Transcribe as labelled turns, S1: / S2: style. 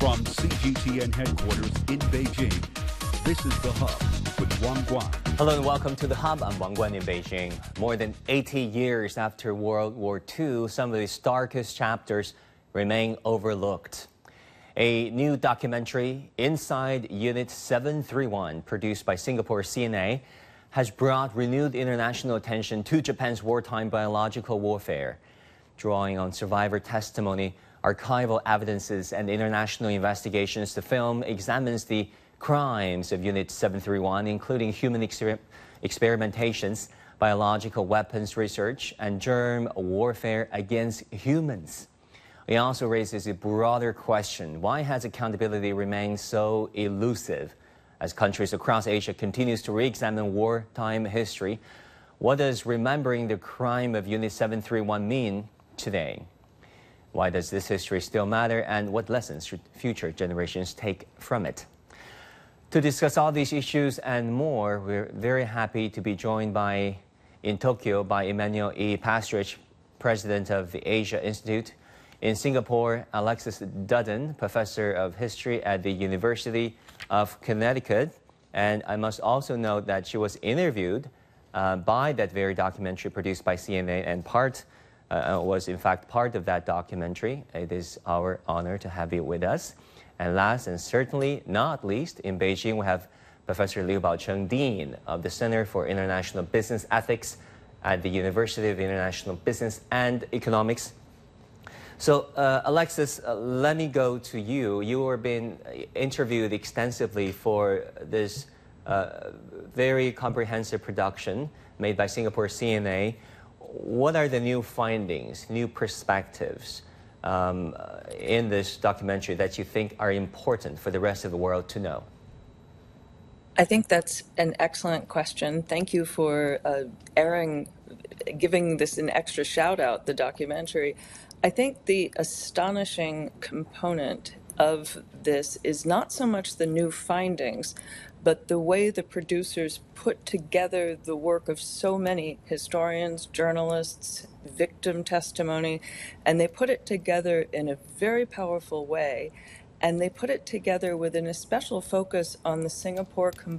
S1: From CGTN headquarters in Beijing, this is The Hub with Wang Guan.
S2: Hello and welcome to The Hub. I'm Wang Guan in Beijing. More than 80 years after World War II, some of the starkest chapters remain overlooked. A new documentary, Inside Unit 731, produced by Singapore CNA, has brought renewed international attention to Japan's wartime biological warfare. Drawing on survivor testimony, archival evidences, and international investigations, the film examines the crimes of Unit 731, including human experimentations, biological weapons research, and germ warfare against humans. It also raises a broader question: why has accountability remained so elusive? As countries across Asia continues to re-examine wartime history, what does remembering the crime of Unit 731 mean today? Why does this history still matter, and what lessons should future generations take from it? To discuss all these issues and more, we're very happy to be joined in Tokyo by Emmanuel E. Pastrich, President of the Asia Institute. In Singapore, Alexis Dudden, Professor of History at the University of Connecticut. And I must also note that she was interviewed by that very documentary produced by CNA and was in fact part of that documentary. It is our honor to have you with us. And last and certainly not least, in Beijing, we have Professor Liu Baocheng, Dean of the Center for International Business Ethics at the University of International Business and Economics. So, Alexis, let me go to you. You were being interviewed extensively for this very comprehensive production made by Singapore CNA. What are the new findings, new perspectives in this documentary that you think are important for the rest of the world to know?
S3: I think that's an excellent question. Thank you for giving this an extra shout out, the documentary. I think the astonishing component of this is not so much the new findings, but the way the producers put together the work of so many historians, journalists, victim testimony, and they put it together in a very powerful way. And they put it together with an especial focus on the Singapore